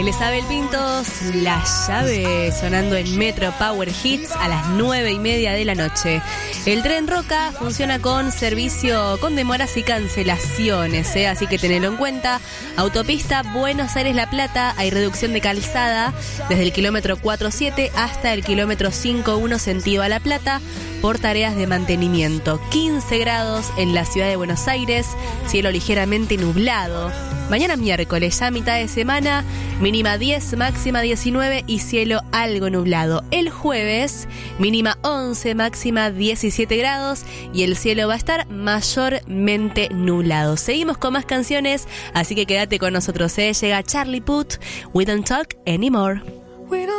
Isabel Pintos, La Llave, sonando en Metro Power Hits a las 9:30 de la noche. El tren Roca funciona con servicio con demoras y cancelaciones, así que tenedlo en cuenta. Autopista Buenos Aires-La Plata, hay reducción de calzada desde el kilómetro 4.7 hasta el kilómetro 5.1 sentido a La Plata por tareas de mantenimiento. 15 grados en la ciudad de Buenos Aires, cielo ligeramente nublado. Mañana miércoles, ya mitad de semana, mínima 10, máxima 19 y cielo algo nublado. El jueves, mínima 11, máxima 17 grados y el cielo va a estar mayormente nublado. Seguimos con más canciones, así que quédate con nosotros. Llega Charlie Puth, We Don't Talk Anymore.